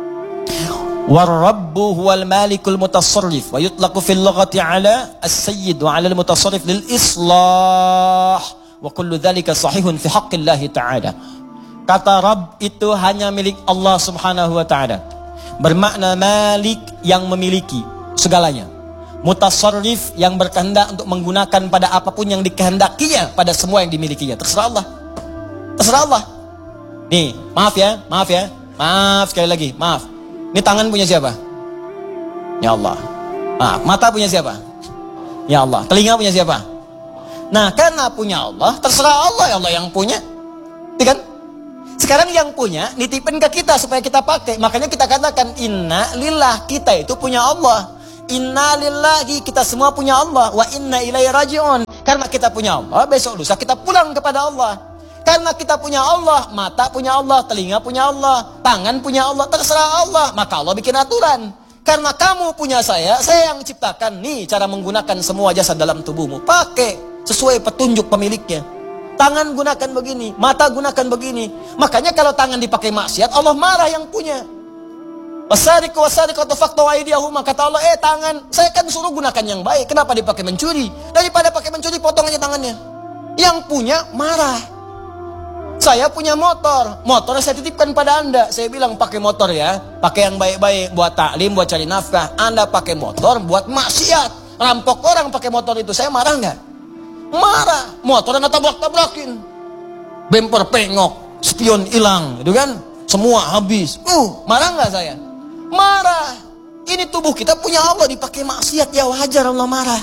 War-rabbu huwal malikul mutasarrif wa yutlaqu fil lughati ala as-sayyid wa ala al-mutasarrif lil islah wa kullu dhalika sahihun fi haqqillah ta'ala. Kata Rabb itu hanya milik Allah Subhanahu wa taala. Bermakna malik yang memiliki segalanya. Mutasarrif yang berkehendak untuk menggunakan pada apapun yang dikehendakinya pada semua yang dimilikinya. Terserah Allah. Terserah Allah. Nih, maaf ya, maaf ya. Maaf sekali lagi, maaf. Ini tangan punya siapa? Ya Allah. Nah, mata punya siapa? Ya Allah. Telinga punya siapa? Nah, karena punya Allah, terserah Allah, ya Allah yang punya. Iya kan? Sekarang yang punya, nitipin ke kita supaya kita pakai. Makanya kita katakan, inna lillah, kita itu punya Allah. Inna lillahi, kita semua punya Allah. Wa inna ilaihi raji'un. Karena kita punya Allah, besok lusa kita pulang kepada Allah. Karena kita punya Allah, mata punya Allah, telinga punya Allah, tangan punya Allah, terserah Allah. Maka Allah bikin aturan. Karena kamu punya saya, saya yang ciptakan. Nih cara menggunakan semua jasad dalam tubuhmu. Pakai sesuai petunjuk pemiliknya. Tangan gunakan begini, mata gunakan begini. Makanya kalau tangan dipakai maksiat, Allah marah yang punya. Wasariqu wasariqatu faqtu aydiyahuma, kata Allah, eh tangan, saya kan suruh gunakan yang baik. Kenapa dipakai mencuri? Daripada pakai mencuri, potong aja tangannya. Yang punya marah. Saya punya motor, motor saya titipkan pada Anda. Saya bilang pakai motor ya, pakai yang baik-baik, buat taklim, buat cari nafkah. Anda pakai motor buat maksiat, rampok orang pakai motor itu, saya marah nggak? Marah. Motor Anda tabrak-tabrakin, bemper pengok, spion hilang, itu kan? Semua habis. Uh, marah nggak saya? Marah. Ini tubuh kita punya Allah, dipakai maksiat, ya wajar Allah marah.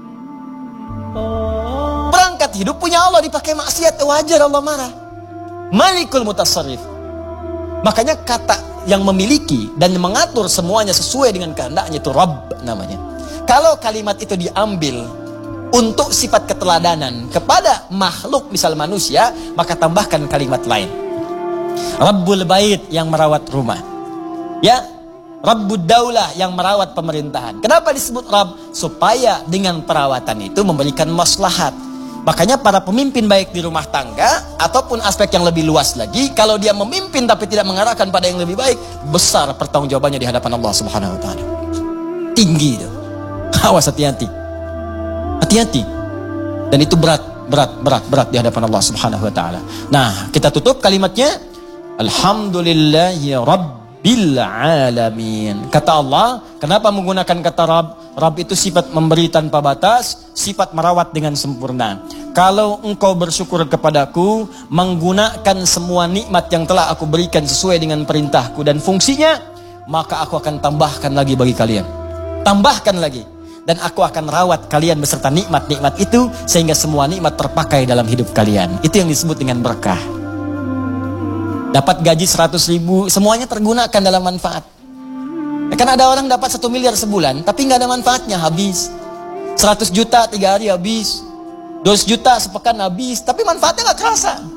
Berangkat hidup punya Allah, dipakai maksiat, wajar Allah marah. Malikul mutasarrif. Makanya kata yang memiliki dan mengatur semuanya sesuai dengan kehendaknya itu Rabb namanya. Kalau kalimat itu diambil untuk sifat keteladanan kepada makhluk misal manusia, maka tambahkan kalimat lain. Rabbul bait yang merawat rumah. Ya, Rabbud daulah yang merawat pemerintahan. Kenapa disebut Rabb? Supaya dengan perawatan itu memberikan maslahat. Makanya para pemimpin baik di rumah tangga ataupun aspek yang lebih luas lagi, kalau dia memimpin tapi tidak mengarahkan pada yang lebih baik, besar pertanggungjawabannya di hadapan Allah Subhanahu wa taala. Tinggi itu. Awas, hati-hati. Hati-hati. Dan itu berat, berat, berat, berat di hadapan Allah Subhanahu wa taala. Nah, kita tutup kalimatnya, Alhamdulillahi Rabbil Alamin. Kata Allah, kenapa menggunakan kata Rabb? Rabb itu sifat memberi tanpa batas, sifat merawat dengan sempurna. Kalau engkau bersyukur kepadaku, menggunakan semua nikmat yang telah aku berikan sesuai dengan perintahku dan fungsinya, maka aku akan tambahkan lagi bagi kalian. Tambahkan lagi. Dan aku akan rawat kalian beserta nikmat-nikmat itu, sehingga semua nikmat terpakai dalam hidup kalian. Itu yang disebut dengan berkah. Dapat gaji seratus ribu, semuanya tergunakan dalam manfaat. Ya kan ada orang dapat satu miliar sebulan, tapi nggak ada manfaatnya, habis. seratus juta tiga hari habis. dua ratus juta sepekan habis, tapi manfaatnya nggak terasa.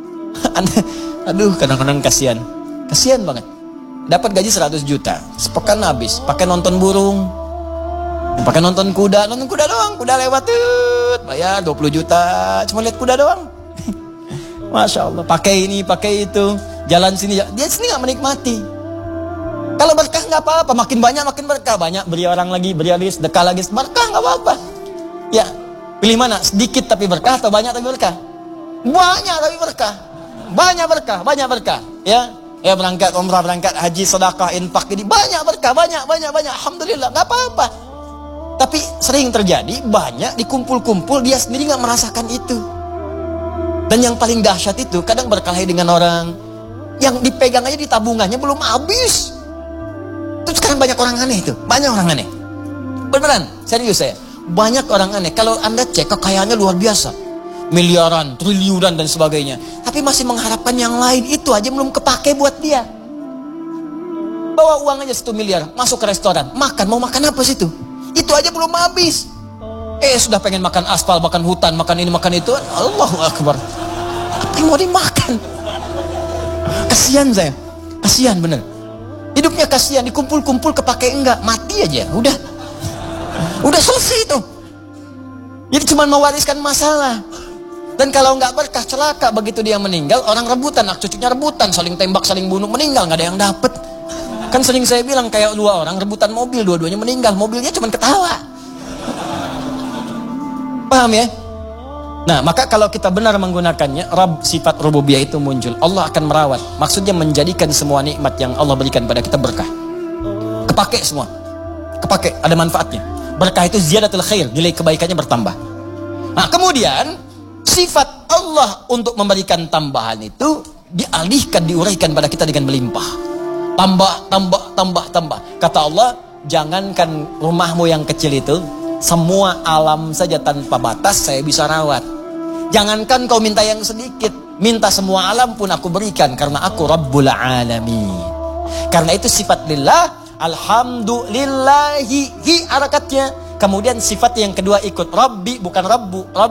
Aduh, kadang-kadang kasihan. Kasihan banget. Dapat gaji seratus juta, sepekan habis. Pakai nonton burung, pakai nonton kuda, nonton kuda doang. Kuda lewat, tuh, bayar dua puluh juta, cuma lihat kuda doang. Masya Allah, pakai ini, pakai itu, jalan sini, dia sini nggak menikmati. Kalau berkah nggak apa-apa, makin banyak makin berkah, banyak beri orang lagi, beri lagi, sedekah lagi, berkah nggak apa-apa. Ya, pilih mana? Sedikit tapi berkah atau banyak tapi berkah? Banyak tapi berkah, banyak berkah, banyak berkah. Ya, ya berangkat umrah, berangkat haji, sedekah, infak, ini banyak berkah, banyak, banyak, banyak. Alhamdulillah, nggak apa-apa. Tapi sering terjadi banyak dikumpul-kumpul, dia sendiri nggak merasakan itu. Dan yang paling dahsyat itu kadang berkelahi dengan orang yang dipegang aja di tabungannya belum habis. Terus sekarang banyak orang aneh itu, banyak orang aneh. Beneran, serius saya. Banyak orang aneh. Kalau Anda cek kekayaannya luar biasa, miliaran, triliunan dan sebagainya, tapi masih mengharapkan yang lain, itu aja belum kepake buat dia. Bawa uang aja satu miliar, masuk ke restoran, makan, mau makan apa situ? Itu aja belum habis. Eh sudah pengen makan aspal, makan hutan, makan ini, makan itu. Allahu Akbar. Apa yang mau dimakan? Kasihan saya, kasihan bener. Hidupnya kasihan, dikumpul-kumpul kepake enggak, mati aja, udah, udah selesai itu. Jadi cuma mewariskan masalah. Dan kalau nggak berkah, celaka begitu dia meninggal, orang rebutan, anak cucunya rebutan, saling tembak, saling bunuh, meninggal nggak ada yang dapet. Kan sering saya bilang kayak dua orang rebutan mobil, dua-duanya meninggal, mobilnya cuma ketawa. Paham ya? Nah, maka kalau kita benar menggunakannya, Rabb, sifat rububiyah itu muncul. Allah akan merawat. Maksudnya menjadikan semua nikmat yang Allah berikan pada kita berkah. Kepake semua. Kepake, ada manfaatnya. Berkah itu ziyadatul khair, nilai kebaikannya bertambah. Nah, kemudian sifat Allah untuk memberikan tambahan itu dialihkan, diuraikan pada kita dengan melimpah. Tambah, tambah, tambah, tambah. Kata Allah, jangankan rumahmu yang kecil itu, semua alam saja tanpa batas saya bisa rawat. Jangankan kau minta yang sedikit, minta semua alam pun aku berikan, karena aku Rabbul Alamin. Karena itu sifat lillah, alhamdulillahi, hi harakatnya. Kemudian sifat yang kedua ikut Rabbi, bukan Rabbu. Rabbi